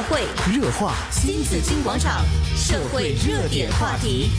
会， 热话新紫金广场，社会热点话题。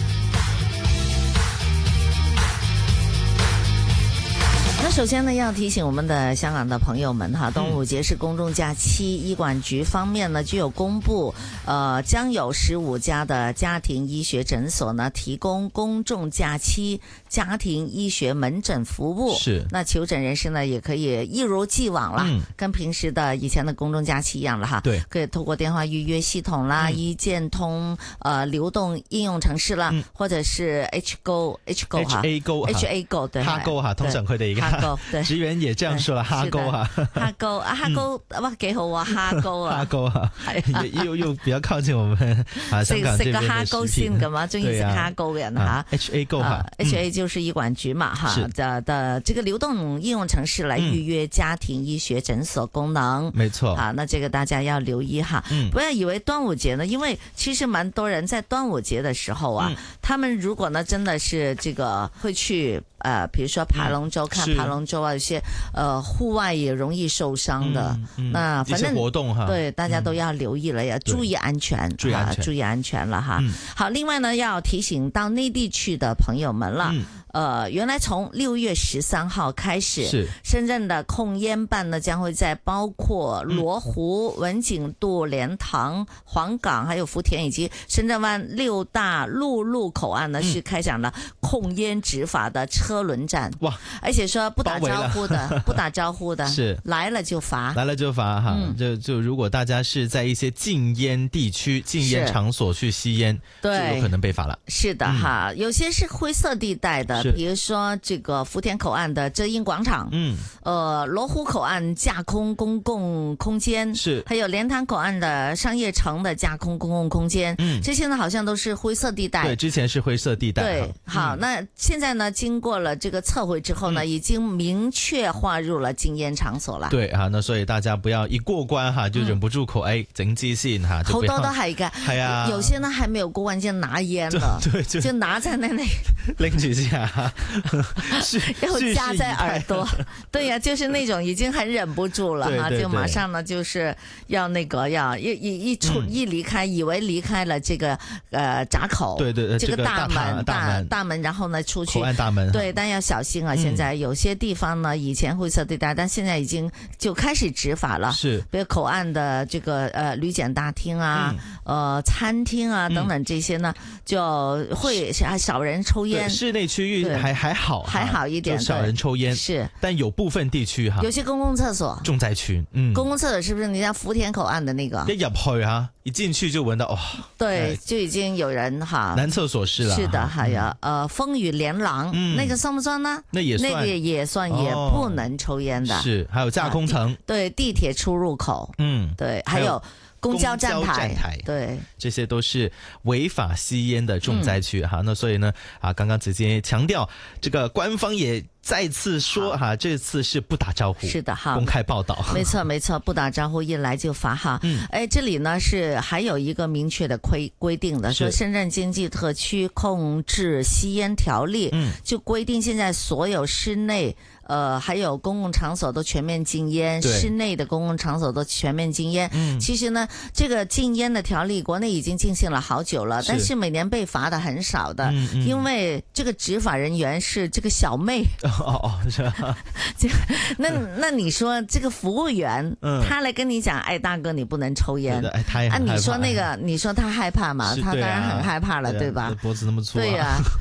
那首先呢，要提醒我们的香港的朋友们哈，端午节是公众假期，医管局方面呢就有公布，将有15家的家庭医学诊所呢提供公众假期家庭医学门诊服务。 是， 那求诊人士呢也可以一如既往啦，跟平时的以前的公众假期一样了哈。 对， 可以透过电话预约系统啦、医健通流动应用程式啦，或者是 HGO 哈 HA Go 对哈勾哈，通常佢哋而家職員也這樣說啦，哈勾哈哈勾哇幾好啊，哈勾啊， 哈勾哈，又比較靠近我們香港這邊的食品。食個哈勾先咁嘛，中意食哈勾嘅人哈。HA Go 哈，HA 就是醫管局嘛哈的這個流動應用程式來預約家庭醫學診所功能。沒錯啊，那這個大家要留意哈，不要以為端午節呢，因為其實蠻多人在端午節的時候啊，他們如果呢真的是這個會去比如說爬龍舟，看爬龍舟啊，有些戶外也容易受傷的。那反正活動哈，對， 大家都要留意了，要注意安全，注意安全了哈。好，另外呢，要提醒到內地去的朋友們了。原來從6月13號開始，深圳的控煙辦呢將會在包括羅湖、文景渡、蓮塘、黃港，還有福田以及深圳灣6大陸路口岸呢，是開展了控煙執法的車輪戰。哇！而且說不打招呼的，不打招呼的，是來了就罰，來了就罰哈。就如果大家是在一些禁煙地區、禁煙場所去吸煙，就有可能被罰了。是的哈，有些是灰色地帶的。比如說這個福田口岸的遮陰廣場，羅湖口岸架空公共空間，是，還有蓮塘口岸的商業城的架空公共空間，這些呢好像都是灰色地帶。對，之前是灰色地帶。對，好，那現在呢經過了這個測繪之後呢，已經明確劃入了禁煙場所了。對啊，那所以大家不要一過關哈就忍不住口整支先哈。好多都係㗎，係啊，有些呢還沒有過關就拿煙了，對，就拿在那裡拎住先啊。然後夾在耳朵，對呀，就是那種已經很忍不住了哈，就馬上呢就是要那個要一離開，以為離開了這個閘口，對，這個大門，然後呢出去口岸大門，對，但要小心啊！現在有些地方呢以前灰色地帶，但現在已經就開始執法了，是，比如口岸的這個旅檢大廳啊，餐廳啊等等這些呢就會少人抽煙，室內區域還好一點，少人抽煙是，但有部分地區哈，有些公共廁所重災區，公共廁所是不是？你像福田口岸的那個，一入去哈，一進去就聞到對，就已經有人哈，男廁所是啦，是的，還有風雨連廊，那個算不算呢？那也算，也不能抽煙的，是，還有架空層，對，地鐵出入口，對，還有公交站台，對，這些都是違法吸煙的重災區哈。那所以呢，剛剛直接強調，這個官方也再次說哈，這次是不打招呼，是的哈，公開報道，沒錯，不打招呼一來就罰哈。這裡呢是還有一個明確的規定的，說深圳經濟特區控制吸煙條例，就規定現在所有室內還有公共場所都全面禁煙，室內的公共場所都全面禁煙。其實呢，這個禁煙的條例國內已經進行了好久了，但是每年被罰的很少的，因為這個執法人員是這個小妹。是吧？那你說這個服務員，他來跟你講，哎，大哥你不能抽煙，你說那個，你說他害怕嗎？他當然很害怕了，對吧？脖子那麼粗，對呀。